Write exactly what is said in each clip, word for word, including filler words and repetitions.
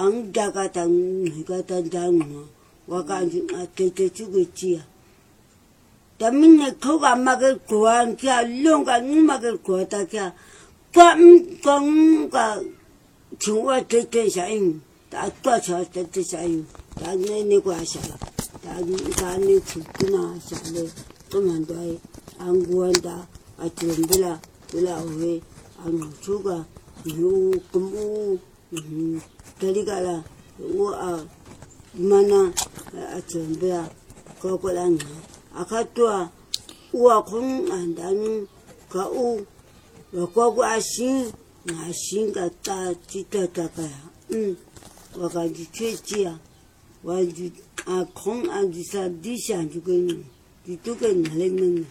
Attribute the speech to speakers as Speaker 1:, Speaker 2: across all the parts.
Speaker 1: ang dagatang higatandang mo. Wakanjing at kituchugutia. Tamin na koga magel kuan kya longa ni magel kuata kya. Kam kong ka chungwa tete saing. Ta tua cha tete saing. Ta ne ne kwa sa. Ta ta ne chukuna sa le. Tumandai angguanda atumbela bela ohe ang chuga yu kumu kaligala wa mana atumbela kokolanga akatwa wa kong andan ka u wakogu asin na asin ka ta chita taka um wakaji chechia waji akong andisa disha jugen dituken halen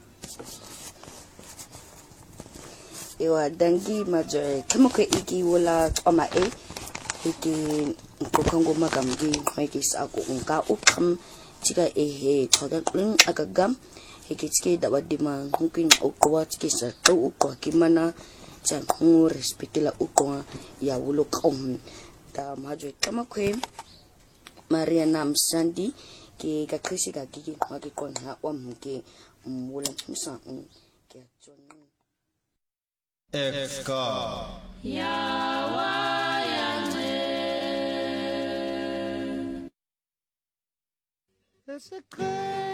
Speaker 2: Ewa dangi majoe kamuke iki wala oma e iki kokongo magamgi maikis ako unka ukam chika ehe choda ring agagam iki chike dawadima mungkin ukwa chike sa to ukwa kimana chan ngu respectila ukwa ya wulo kaum da majoe kamuke Maria Nam Sandi ke kakrisi ka gigi magi kon ha om ke wala misa ke chon
Speaker 3: Efka
Speaker 4: Yawa Yahweh.